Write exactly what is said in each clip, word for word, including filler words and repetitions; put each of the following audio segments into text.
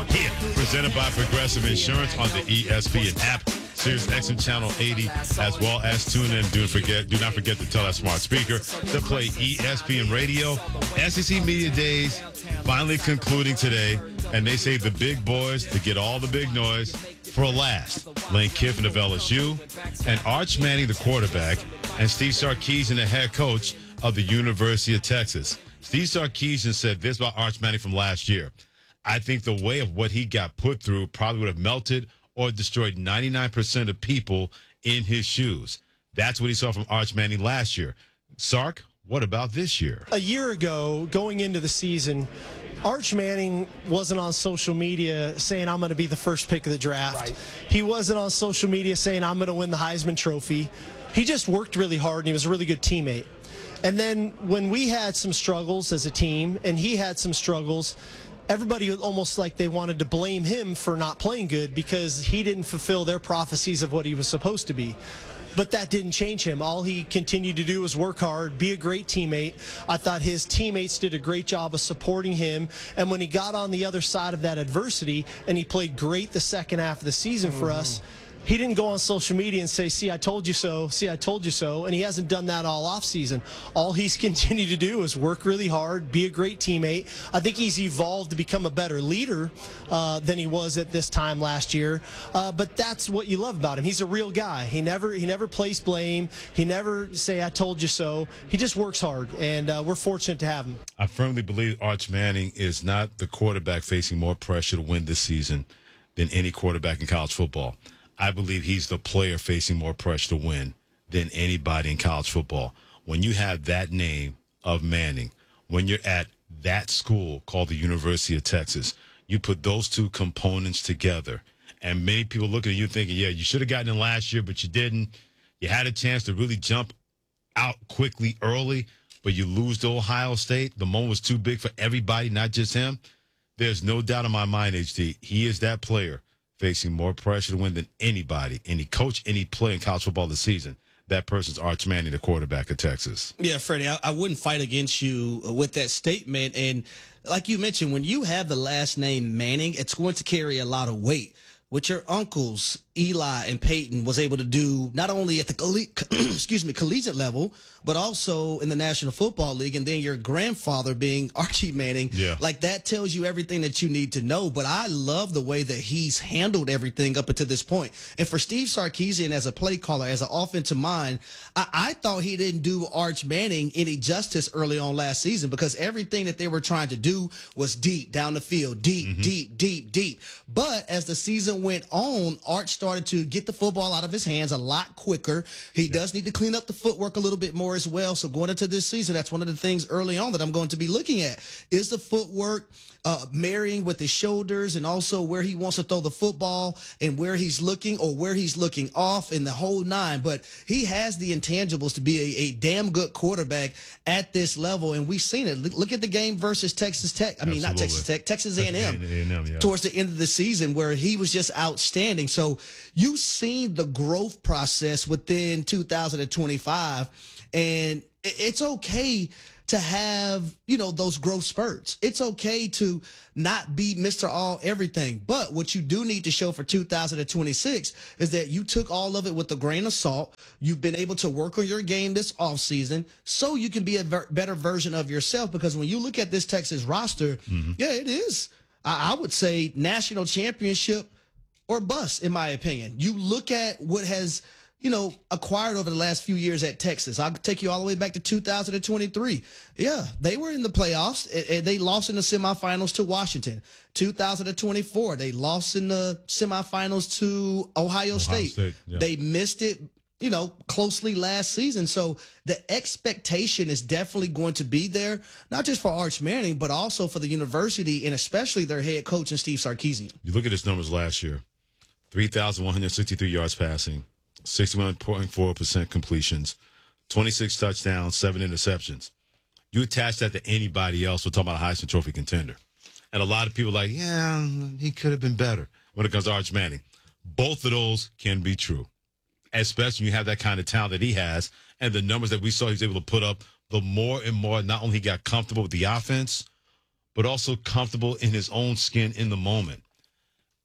Here, presented by Progressive Insurance on the E S P N app, Sirius X M Channel eighty, as well as tune in. Do forget, do not forget to tell that smart speaker to play E S P N Radio. S E C Media Days finally concluding today, and they say the big boys to get all the big noise for last. Lane Kiffin of L S U, and Arch Manning, the quarterback, and Steve Sarkisian, the head coach of the University of Texas. Steve Sarkisian said this about Arch Manning from last year. I think the way of what he got put through probably would have melted or destroyed ninety-nine percent of people in his shoes. That's what he saw from Arch Manning last year. Sark, what about this year? A year ago, going into the season, Arch Manning wasn't on social media saying, I'm going to be the first pick of the draft. Right. He wasn't on social media saying, I'm going to win the Heisman Trophy. He just worked really hard, and he was a really good teammate. And then when we had some struggles as a team, and he had some struggles, everybody almost like they wanted to blame him for not playing good because he didn't fulfill their prophecies of what he was supposed to be. But that didn't change him. All he continued to do was work hard, be a great teammate. I thought his teammates did a great job of supporting him. And when he got on the other side of that adversity and he played great the second half of the season for mm-hmm. us, he didn't go on social media and say, see, I told you so, see, I told you so, and he hasn't done that all offseason. All he's continued to do is work really hard, be a great teammate. I think he's evolved to become a better leader uh, than he was at this time last year, uh, but that's what you love about him. He's a real guy. He never he never plays blame. He never say, I told you so. He just works hard, and uh, we're fortunate to have him. I firmly believe Arch Manning is not the quarterback facing more pressure to win this season than any quarterback in college football. I believe he's the player facing more pressure to win than anybody in college football. When you have that name of Manning, when you're at that school called the University of Texas, you put those two components together, and many people looking at you thinking, yeah, you should have gotten in last year, but you didn't. You had a chance to really jump out quickly early, but you lose to Ohio State. The moment was too big for everybody, not just him. There's no doubt in my mind, H D, he is that player facing more pressure to win than anybody, any coach, any player in college football this season. That person's Arch Manning, the quarterback of Texas. Yeah, Freddie, I, I wouldn't fight against you with that statement. And like you mentioned, when you have the last name Manning, it's going to carry a lot of weight. What your uncles, Eli and Peyton, was able to do not only at the colle- excuse me collegiate level, but also in the National Football League, and then your grandfather being Archie Manning, yeah. like that tells you everything that you need to know. But I love the way that he's handled everything up until this point. And for Steve Sarkisian as a play caller, as an offensive mind, I, I thought he didn't do Arch Manning any justice early on last season, because everything that they were trying to do was deep down the field, deep, mm-hmm. deep, deep, deep. But as the season went on, Arch started to get the football out of his hands a lot quicker. He yeah. does need to clean up the footwork a little bit more as well. So going into this season, that's one of the things early on that I'm going to be looking at is the footwork, uh, marrying with his shoulders, and also where he wants to throw the football and where he's looking or where he's looking off in the whole nine. But he has the intangibles to be a, a damn good quarterback at this level. And we've seen it. Look at the game versus Texas Tech. I mean, Absolutely. not Texas Tech, Texas A and M, A and M yeah. towards the end of the season, where he was just outstanding. So you've seen the growth process within two thousand twenty-five, and it's okay to have, you know, those growth spurts. It's okay to not be Mister All Everything. But what you do need to show for two thousand twenty-six is that you took all of it with a grain of salt. You've been able to work on your game this offseason so you can be a ver- better version of yourself. Because when you look at this Texas roster, mm-hmm. yeah, it is. I, I would say national championship or bust, in my opinion. You look at what has, you know, acquired over the last few years at Texas. I'll take you all the way back to two thousand twenty-three. Yeah, they were in the playoffs, and they lost in the semifinals to Washington. two thousand twenty-four, they lost in the semifinals to Ohio, Ohio State. State yeah. They missed it, you know, closely last season. So the expectation is definitely going to be there, not just for Arch Manning, but also for the university, and especially their head coach and Steve Sarkisian. You look at his numbers last year, three thousand one hundred sixty-three yards passing, sixty-one point four percent completions, twenty-six touchdowns, seven interceptions. You attach that to anybody else, we're talking about a Heisman Trophy contender. And a lot of people are like, yeah, he could have been better when it comes to Arch Manning. Both of those can be true, especially when you have that kind of talent that he has, and the numbers that we saw he was able to put up. The more and more, not only he got comfortable with the offense, but also comfortable in his own skin in the moment.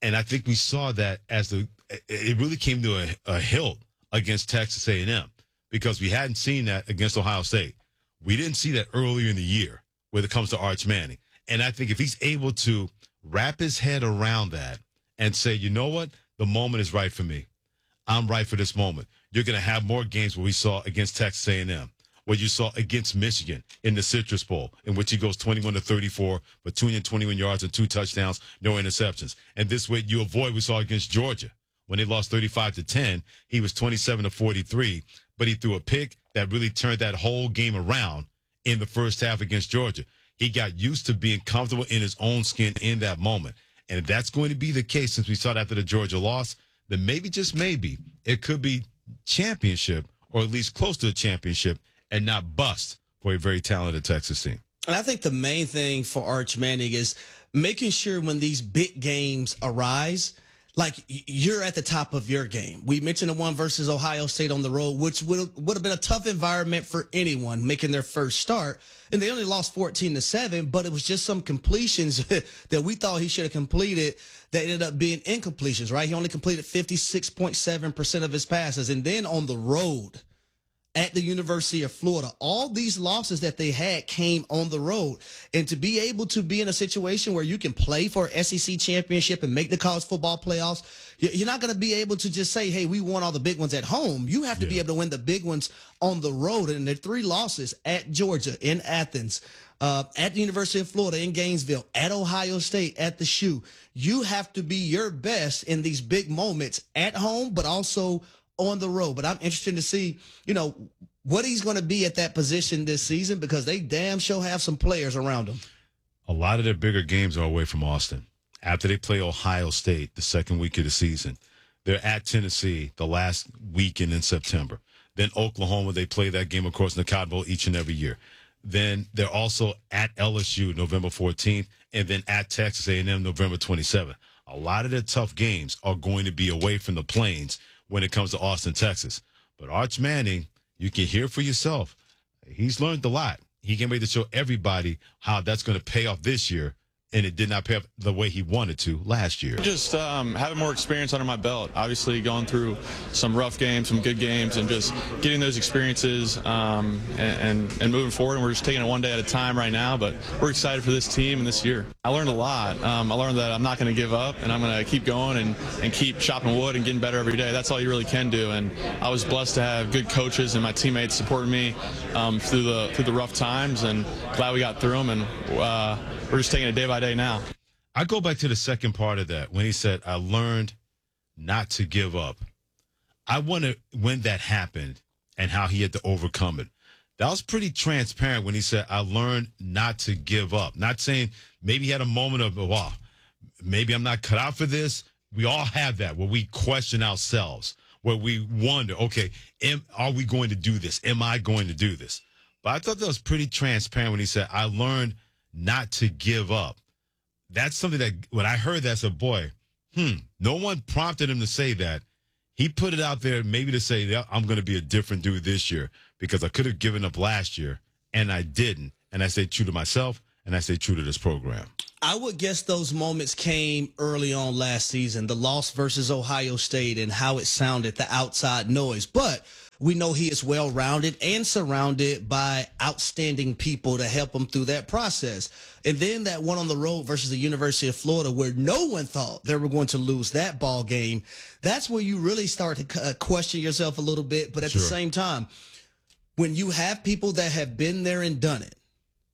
And I think we saw that as the it really came to a, a hilt against Texas A and M because we hadn't seen that against Ohio State. We didn't see that earlier in the year when it comes to Arch Manning. And I think if he's able to wrap his head around that and say, you know what, the moment is right for me. I'm right for this moment. You're going to have more games where we saw against Texas A and M, what you saw against Michigan in the Citrus Bowl, in which he goes twenty-one to thirty-four for two hundred twenty-one yards and two touchdowns, no interceptions. And this way you avoid what we saw against Georgia. When they lost thirty-five to ten, he was twenty-seven to forty-three, but he threw a pick that really turned that whole game around in the first half against Georgia. He got used to being comfortable in his own skin in that moment. And if that's going to be the case, since we saw it after the Georgia loss, then maybe, just maybe, it could be championship or at least close to a championship and not bust for a very talented Texas team. And I think the main thing for Arch Manning is making sure when these big games arise, like you're at the top of your game. We mentioned the one versus Ohio State on the road, which would would have been a tough environment for anyone making their first start. And they only lost fourteen to seven, but it was just some completions that we thought he should have completed that ended up being incompletions, right? He only completed fifty-six point seven percent of his passes. And then on the road at the University of Florida, all these losses that they had came on the road. And to be able to be in a situation where you can play for an S E C championship and make the college football playoffs, you're not going to be able to just say, hey, we won all the big ones at home. You have to yeah. be able to win the big ones on the road. And the three losses at Georgia, in Athens, uh, at the University of Florida, in Gainesville, at Ohio State, at the Shoe. You have to be your best in these big moments at home, but also on the road. But I'm interested to see, you know, what he's going to be at that position this season because they damn sure have some players around him. A lot of their bigger games are away from Austin. After they play Ohio State the second week of the season, they're at Tennessee the last weekend in September. Then Oklahoma, they play that game, of course, in the Cotton Bowl each and every year. Then they're also at L S U November fourteenth, and then at Texas A and M November twenty-seventh. A lot of their tough games are going to be away from the Plains when it comes to Austin, Texas. But Arch Manning, you can hear for yourself. He's learned a lot. He can ready to show everybody how that's going to pay off this year, and it did not pay off the way he wanted to last year. Just um, having more experience under my belt. Obviously going through some rough games, some good games, and just getting those experiences um, and, and, and moving forward. And we're just taking it one day at a time right now, but we're excited for this team and this year. I learned a lot. Um, I learned that I'm not going to give up, and I'm going to keep going and, and keep chopping wood and getting better every day. That's all you really can do. And I was blessed to have good coaches and my teammates supporting me um, through the through the rough times, and glad we got through them. And uh, we're just taking it day by day now. I go back to the second part of that when he said, I learned not to give up. I wonder when that happened and how he had to overcome it. That was pretty transparent when he said, I learned not to give up. Not saying maybe he had a moment of, wow, maybe I'm not cut out for this. We all have that where we question ourselves, where we wonder, okay, am, are we going to do this? Am I going to do this? But I thought that was pretty transparent when he said, I learned not to give up. That's something that when I heard that, I said, boy, hmm, no one prompted him to say that. He put it out there maybe to say, yeah, I'm going to be a different dude this year because I could have given up last year and I didn't. And I stayed true to myself and I stayed true to this program. I would guess those moments came early on last season, the loss versus Ohio State and how it sounded, the outside noise. But we know he is well-rounded and surrounded by outstanding people to help him through that process. And then that one on the road versus the University of Florida where no one thought they were going to lose that ball game, that's where you really start to uh, question yourself a little bit. But at Sure. the same time, when you have people that have been there and done it,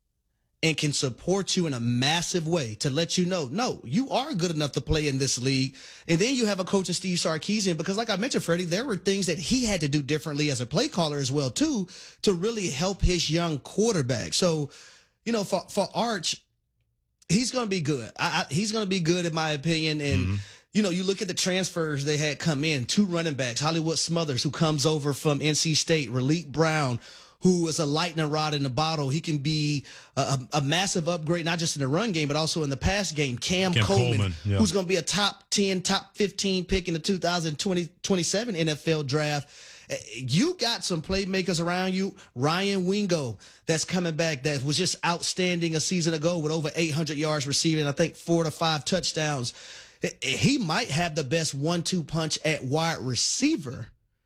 and can support you in a massive way to let you know, no, you are good enough to play in this league. And then you have a coach in Steve Sarkisian, because like I mentioned, Freddie, there were things that he had to do differently as a play caller as well, too, to really help his young quarterback. So, you know, for, for Arch, he's going to be good. I, I, he's going to be good, in my opinion. And, mm-hmm. you know, you look at the transfers they had come in, two running backs, Hollywood Smothers, who comes over from N C State, Raleek Brown, who is a lightning rod in the bottle. He can be a, a, a massive upgrade, not just in the run game, but also in the pass game. Cam, Cam Coleman, Coleman yeah. who's going to be a top ten, top fifteen pick in the two thousand twenty, twenty-seven N F L draft. You got some playmakers around you. Ryan Wingo, that's coming back, that was just outstanding a season ago with over eight hundred yards receiving, I think four to five touchdowns. he might have the best one two punch at wide receiver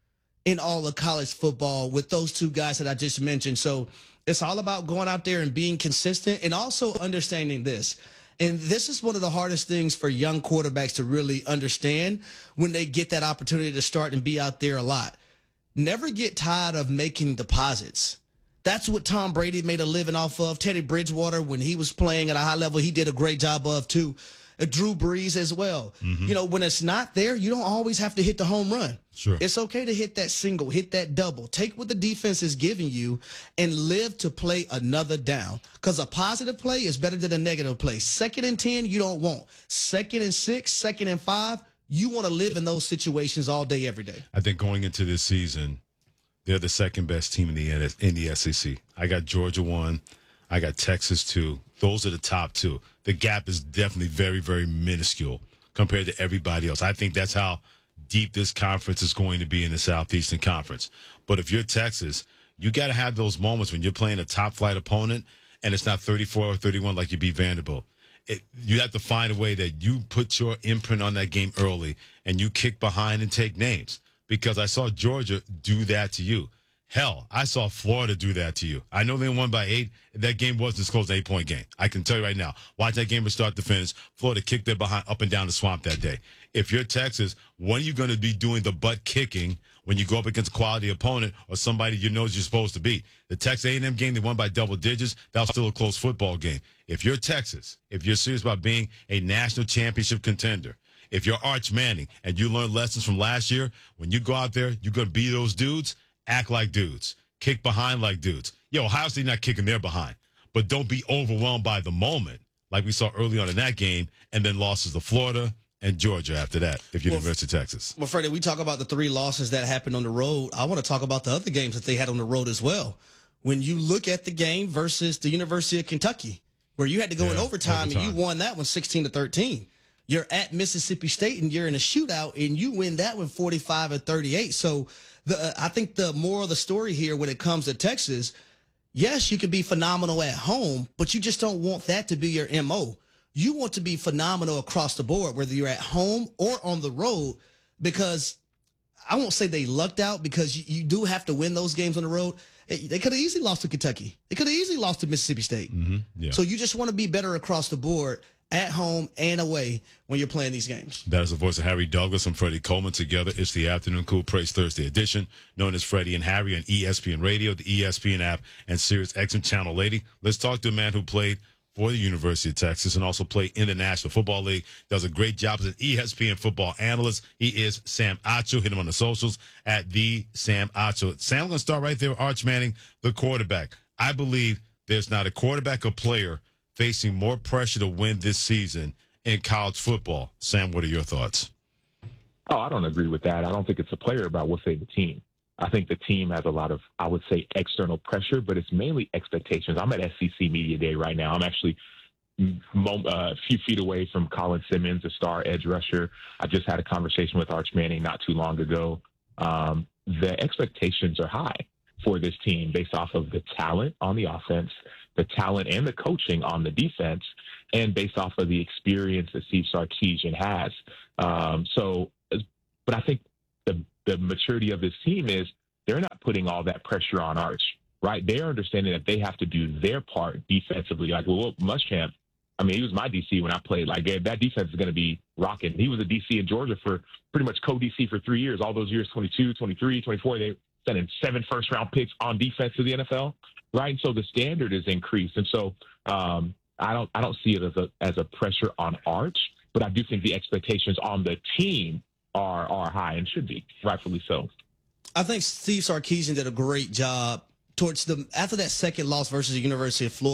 in all of college football with those two guys that I just mentioned. So it's all about going out there and being consistent and also understanding this. And this is one of the hardest things for young quarterbacks to really understand when they get that opportunity to start and be out there a lot. Never get tired of making deposits. That's what Tom Brady made a living off of. Teddy Bridgewater, when he was playing at a high level, he did a great job of too. Uh, Drew Brees as well. Mm-hmm. You know, when it's not there, you don't always have to hit the home run. Sure. It's okay to hit that single, hit that double. Take what the defense is giving you and live to play another down. Because a positive play is better than a negative play. Second and ten, you don't want. Second and six, second and five, you want to live in those situations all day, every day. I think going into this season, they're the second best team in the in the S E C. I got Georgia one. I got Texas two. Those are the top two. The gap is definitely very, very minuscule compared to everybody else. I think that's how deep this conference is going to be in the Southeastern Conference. But if you're Texas, you got to have those moments when you're playing a top-flight opponent and it's not thirty-four or thirty-one like you beat Vanderbilt. It, you have to find a way that you put your imprint on that game early and you kick behind and take names. Because I saw Georgia do that to you. Hell, I saw Florida do that to you. I know they won by eight. That game wasn't as close as an eight-point game. I can tell you right now. Watch that game from start to finish. Florida kicked their behind up and down the swamp that day. If you're Texas, when are you going to be doing the butt kicking when you go up against a quality opponent or somebody you know you're supposed to beat? The Texas A and M game, they won by double digits. That was still a close football game. If you're Texas, if you're serious about being a national championship contender, if you're Arch Manning and you learn lessons from last year, when you go out there, you're going to be those dudes. Act like dudes. Kick behind like dudes. Yo, Ohio State not kicking their behind. But don't be overwhelmed by the moment like we saw early on in that game and then losses to Florida and Georgia after that if you're well, University of Texas. Well, Freddie, we talk about the three losses that happened on the road. I want to talk about the other games that they had on the road as well. When you look at the game versus the University of Kentucky, where you had to go yeah, in overtime, overtime and you won that one sixteen to thirteen. You're at Mississippi State and you're in a shootout and you win that one forty-five and thirty-eight. So the, uh, I think the moral of the story here when it comes to Texas, yes, you can be phenomenal at home, but you just don't want that to be your M O. You want to be phenomenal across the board, whether you're at home or on the road, because I won't say they lucked out because you, you do have to win those games on the road. They could have easily lost to Kentucky. They could have easily lost to Mississippi State. Mm-hmm. Yeah. So you just want to be better across the board at home and away when you're playing these games. That is the voice of Harry Douglas and Freddie Coleman together. It's the Afternoon Cool Praise Thursday edition, known as Freddie and Harry on E S P N Radio, the E S P N app, and Sirius X M Channel eighty. Let's talk to a man who played for the University of Texas and also played in the National Football League. Does a great job as an E S P N football analyst. He is Sam Acho. Hit him on the socials at the Sam Acho. Sam, I'm going to start right there with Arch Manning, the quarterback. I believe there's not a quarterback or player facing more pressure to win this season in college football. Sam, what are your thoughts? Oh, I don't agree with that. I don't think it's a player, but I will say the team. I think the team has a lot of, I would say, external pressure, but it's mainly expectations. I'm at S E C Media Day right now. I'm actually uh, a few feet away from Colin Simmons, the star edge rusher. I just had a conversation with Arch Manning not too long ago. Um, the expectations are high for this team based off of the talent on the offense, the talent and the coaching on the defense, and based off of the experience that Steve Sarkisian has. Um, so, but I think the, the maturity of this team is they're not putting all that pressure on Arch, right? They're understanding that they have to do their part defensively. Like, well, Muschamp, I mean, he was my D C when I played. Like, that defense is going to be rocking. He was a D C in Georgia for pretty much co-D C for three years. All those years, twenty-two, twenty-three, twenty-four, they sent in seven first-round picks on defense to the N F L. Right, and so the standard is increased, and so um, I don't I don't see it as a as a pressure on Arch, but I do think the expectations on the team are are high and should be, rightfully so. I think Steve Sarkisian did a great job towards the after that second loss versus the University of Florida.